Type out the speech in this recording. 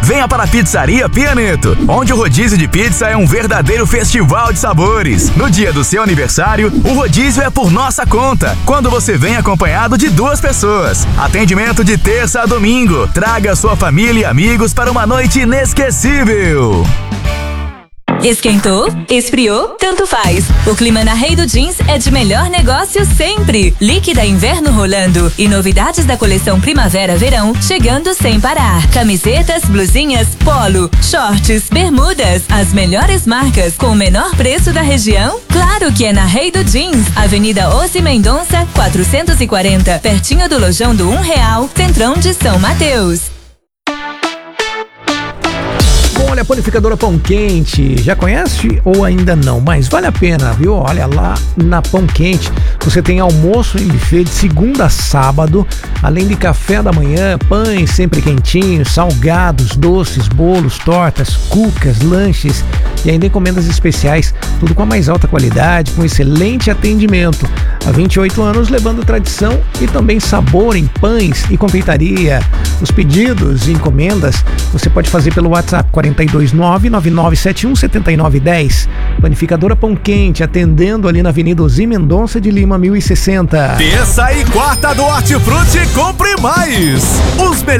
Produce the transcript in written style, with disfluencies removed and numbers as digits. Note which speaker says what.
Speaker 1: Venha para a Pizzaria Pianeto, onde o rodízio de pizza é um verdadeiro festival de sabores. No dia do seu aniversário, o rodízio é por nossa conta, quando você vem acompanhado de 2 pessoas. Atendimento de terça a domingo. Traga sua família e amigos para uma noite inesquecível.
Speaker 2: Esquentou? Esfriou? Tanto faz. O clima na Rei do Jeans é de melhor negócio sempre. Líquida inverno rolando e novidades da coleção primavera-verão chegando sem parar. Camisetas, blusinhas, polo, shorts, bermudas, as melhores marcas com o menor preço da região? Claro que é na Rei do Jeans, Avenida Ossi Mendonça, 440, pertinho do Lojão do R$1, Centrão de São Mateus.
Speaker 3: Bom, olha, a panificadora Pão Quente, já conhece ou ainda não? Mas vale a pena, viu? Olha, lá na Pão Quente você tem almoço em buffet de segunda a sábado, além de café da manhã, pães sempre quentinhos, salgados, doces, bolos, tortas, cucas, lanches e ainda encomendas especiais, tudo com a mais alta qualidade, com excelente atendimento. Há 28 anos levando tradição e também sabor em pães e confeitaria. Os pedidos e encomendas você pode fazer pelo WhatsApp 429-9971-7910. Panificadora Pão Quente, atendendo ali na Avenida Ossi Mendonça de Lima, 1060.
Speaker 4: Terça e quarta do Hortifruti, compre mais! Os